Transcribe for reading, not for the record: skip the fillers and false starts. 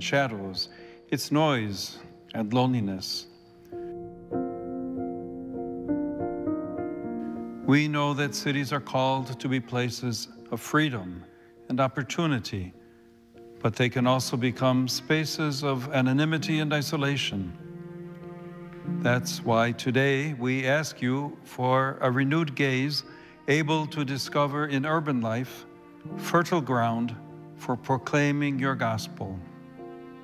shadows, its noise and loneliness. We know that cities are called to be places of freedom and opportunity, but they can also become spaces of anonymity and isolation. That's why today we ask you for a renewed gaze, able to discover in urban life fertile ground for proclaiming your gospel.